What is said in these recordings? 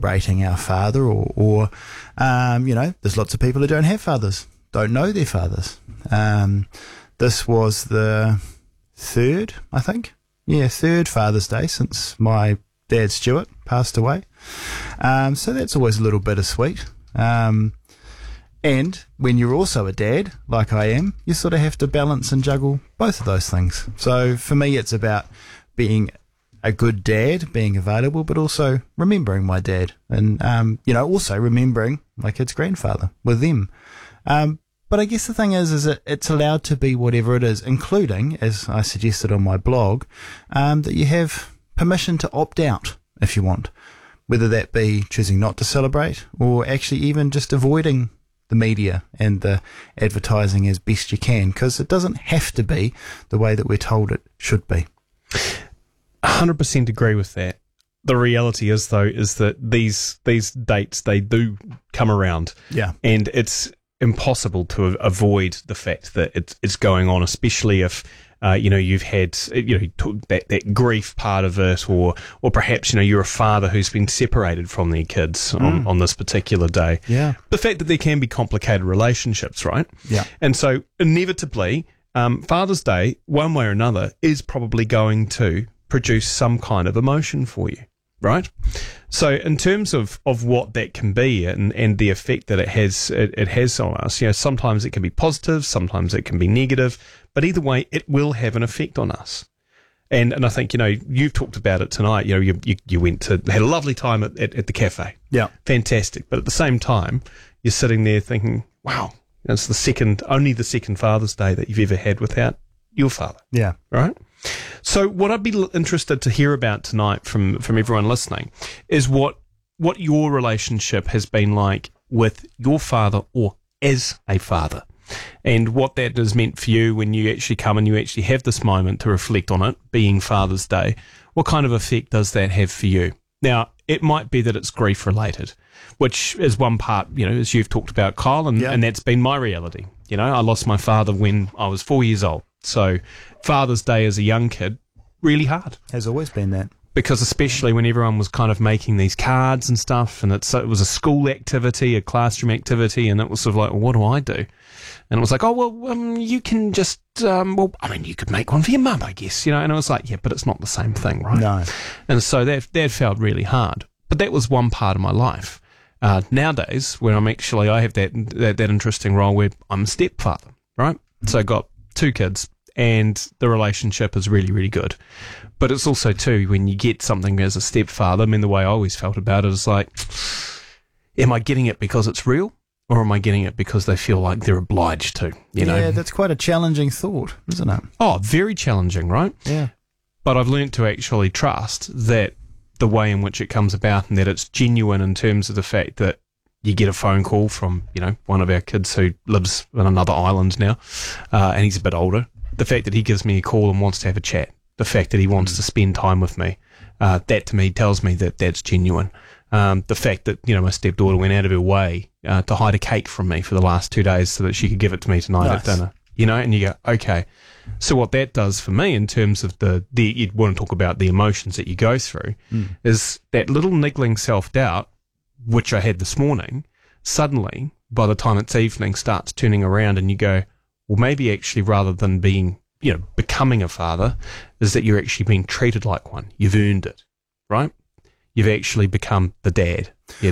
celebrating our father, or there's lots of people who don't have fathers, don't know their fathers. This was the third Father's Day since my dad Stuart passed away. So that's always a little bittersweet. And when you're also a dad, like I am, you sort of have to balance and juggle both of those things. So for me, it's about being a good dad, being available, but also remembering my dad and, also remembering my kid's grandfather with them. But I guess the thing is that it's allowed to be whatever it is, including, as I suggested on my blog, that you have permission to opt out if you want, whether that be choosing not to celebrate or actually even just avoiding the media and the advertising as best you can, because it doesn't have to be the way that we're told it should be. 100% agree with that. The reality is, though, is that these dates, they do come around. Yeah. And it's impossible to avoid the fact that it's going on, especially if you've had that grief part of it, or perhaps you're a father who's been separated from their kids on this particular day. Yeah, the fact that there can be complicated relationships, right? Yeah, and so inevitably, Father's Day, one way or another, is probably going to produce some kind of emotion for you, right? So in terms of what that can be and the effect that it has on us, sometimes it can be positive, sometimes it can be negative, but either way, it will have an effect on us. And I think, you've talked about it tonight. You went had a lovely time at the cafe. Yeah. Fantastic. But at the same time, you're sitting there thinking, wow, it's only the second Father's Day that you've ever had without your father. Yeah. Right? So what I'd be interested to hear about tonight from everyone listening is what your relationship has been like with your father or as a father, and what that has meant for you when you actually come and you actually have this moment to reflect on it, being Father's Day. What kind of effect does that have for you? Now, it might be that it's grief related, which is one part, as you've talked about, Kyle, and that's been my reality. I lost my father when I was 4 years old. So Father's Day as a young kid, really hard. Has always been that. Because especially when everyone was kind of making these cards and stuff, and it was a school activity, a classroom activity, and it was sort of like, well, what do I do? And it was like, you can just, you could make one for your mum, I guess, and it was like, yeah, but it's not the same thing, right? No. And so that felt really hard. But that was one part of my life. Nowadays, when I have that interesting role where I'm a stepfather, right? So I got 2 kids, and the relationship is really, really good. But it's also, too, when you get something as a stepfather, the way I always felt about it is like, am I getting it because it's real, or am I getting it because they feel like they're obliged to, Yeah, that's quite a challenging thought, isn't it? Oh, very challenging, right? Yeah. But I've learned to actually trust that the way in which it comes about, and that it's genuine in terms of the fact that you get a phone call from, one of our kids who lives in another island now, and he's a bit older. The fact that he gives me a call and wants to have a chat, the fact that he wants to spend time with me, that to me tells me that that's genuine. The fact that, my stepdaughter went out of her way to hide a cake from me for the last 2 days so that she could give it to me tonight at dinner, and you go, okay. So what that does for me in terms of you want to talk about the emotions that you go through, is that little niggling self-doubt, which I had this morning, suddenly, by the time it's evening, starts turning around and you go, well, maybe actually rather than being, becoming a father, is that you're actually being treated like one. You've earned it, right? You've actually become the dad,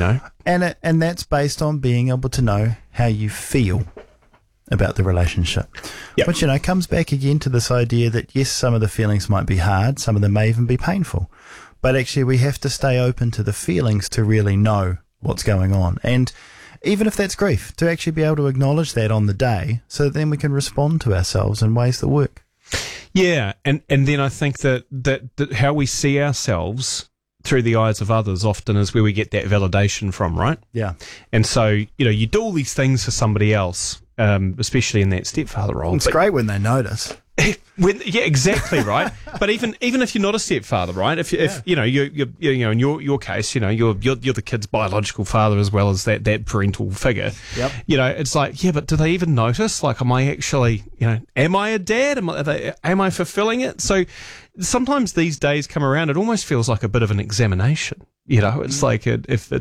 And that's based on being able to know how you feel about the relationship. Yep. Which, comes back again to this idea that, yes, some of the feelings might be hard, some of them may even be painful, but actually we have to stay open to the feelings to really know what's going on. And even if that's grief, to actually be able to acknowledge that on the day, so that then we can respond to ourselves in ways that work. Yeah, and then I think that how we see ourselves through the eyes of others often is where we get that validation from, right? Yeah. And so, you do all these things for somebody else, especially in that stepfather role. It's great when they notice. Yeah, exactly, right. But even if you're not a stepfather, right? If you're in your case, you're the kid's biological father as well as that parental figure. Yep. It's like, yeah, but do they even notice? Like, am I actually, am I a dad? Am I fulfilling it? So sometimes these days come around, it almost feels like a bit of an examination. It's like if